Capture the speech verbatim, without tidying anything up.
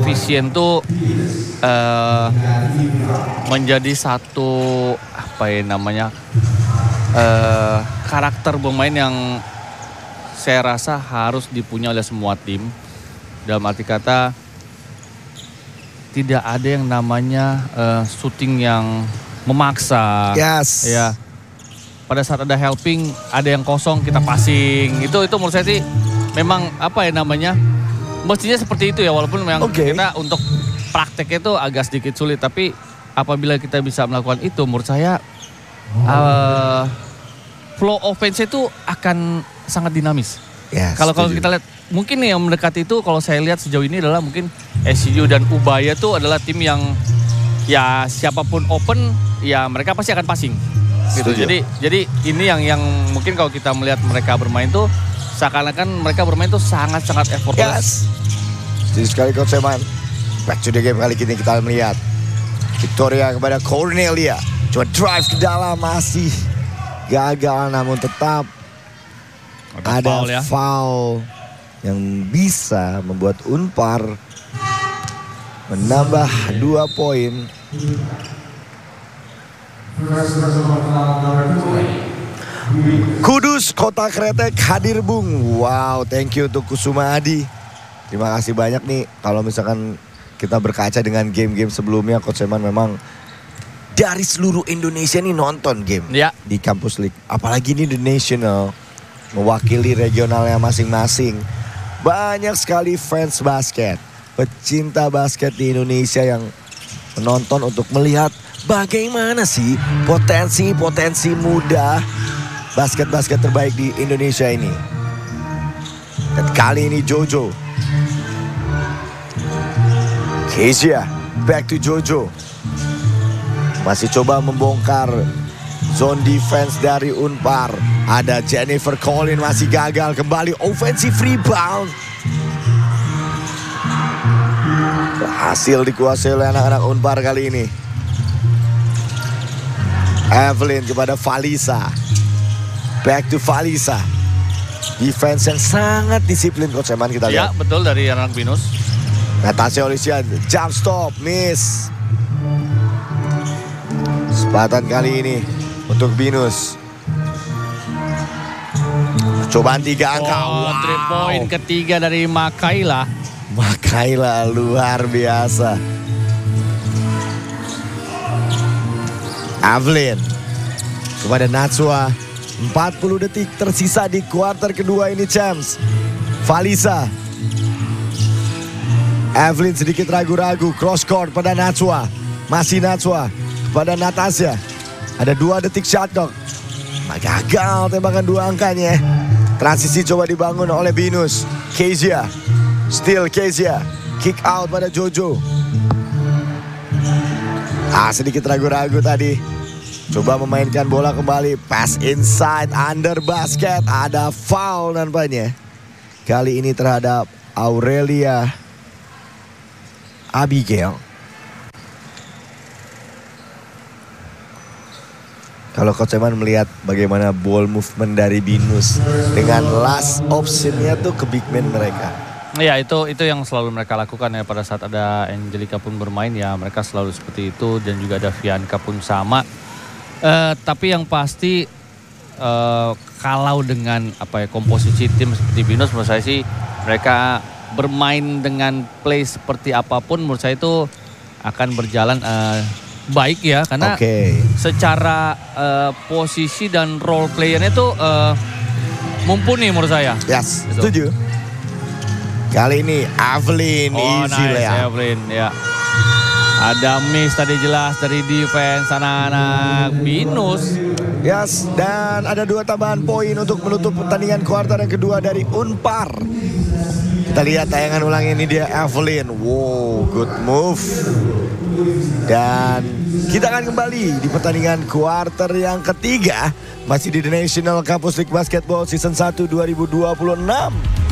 efisien tuh uh, menjadi satu apa ya namanya uh, karakter bermain yang saya rasa harus dipunya oleh semua tim. Dalam arti kata tidak ada yang namanya uh, shooting yang memaksa. Yes. Ya. Pada saat ada helping, ada yang kosong kita passing. Itu itu menurut saya sih memang apa ya namanya? Mestinya seperti itu ya, walaupun memang okay. kita untuk prakteknya itu agak sedikit sulit, tapi apabila kita bisa melakukan itu menurut saya uh, flow offense itu akan sangat dinamis. Yes, kalau kalau kita lihat mungkin nih yang mendekati itu kalau saya lihat sejauh ini adalah mungkin S C U dan Ubaya tuh adalah tim yang ya siapapun open ya mereka pasti akan passing gitu. Jadi jadi ini yang yang mungkin kalau kita melihat mereka bermain tuh seakan-akan mereka bermain tuh sangat-sangat effortless. Yes. Jadi sekali Coach Eman. Back to the game kali ini kita melihat Victoria kepada Cornelia. Coba drive ke dalam masih gagal namun tetap ada, ada foul, ya. foul yang bisa membuat Unpar menambah dua poin. Kudus Kota Kretek hadir Bung. Wow, thank you untuk Kusuma Adi. Terima kasih banyak nih. Kalau misalkan kita berkaca dengan game-game sebelumnya, Coach Eman memang dari seluruh Indonesia nih nonton game ya. Di Campus League. Apalagi ini The National, mewakili regionalnya masing-masing. Banyak sekali fans basket, pecinta basket di Indonesia yang menonton untuk melihat bagaimana sih potensi-potensi muda basket-basket terbaik di Indonesia ini. Dan kali ini Jojo. Kezia, back to Jojo. Masih coba membongkar zone defense dari Unpar. Ada Jennifer Collin masih gagal kembali offensive rebound. Berhasil dikuasai oleh anak-anak Unpar kali ini. Evelyn kepada Valisa. Back to Valisa. Defense yang sangat disiplin Coach Eman kita lihat. Ya betul dari anak Binus. Natasha Olisian jump stop miss. Kesempatan kali ini untuk Binus. Cobaan tiga angka. Oh, wow. Three point ketiga dari Makaila. Makaila luar biasa. Evelyn kepada Natsua. empat puluh detik tersisa di kuarter kedua ini Champs. Valisa. Evelyn sedikit ragu-ragu. Cross court pada Natsua. Masih Natsua kepada Natasha. Ada dua detik shot clock. Gagal tembakan dua angkanya. Transisi coba dibangun oleh Binus. Kezia. Still Kezia. Kick out pada Jojo. Ah, sedikit ragu-ragu tadi. Coba memainkan bola kembali. Pass inside under basket. Ada foul nampaknya. Kali ini terhadap Aurelia Abigail. Kalau Coach Eman melihat bagaimana ball movement dari Binus dengan last optionnya tuh ke big man mereka. Ya itu itu yang selalu mereka lakukan ya pada saat ada Angelica pun bermain ya mereka selalu seperti itu dan juga ada Vianka pun sama. Uh, tapi yang pasti uh, kalau dengan apa ya komposisi tim seperti Binus menurut saya sih mereka bermain dengan play seperti apapun menurut saya itu akan berjalan uh, baik ya karena okay. secara uh, posisi dan role playernya itu uh, mumpuni menurut saya. Yes, gitu. Setuju. Kali ini Evelyn oh, easy nice, ya. Evelyn ya. Ada miss tadi jelas dari defense anak-anak Binus. Yes, dan ada dua tambahan poin untuk menutup pertandingan kuarter yang kedua dari Unpar. Kita lihat tayangan ulang ini dia Evelyn. Wow, good move. Dan kita akan kembali di pertandingan kuarter yang ketiga. Masih di The National Campus League Basketball Season satu dua ribu dua puluh enam.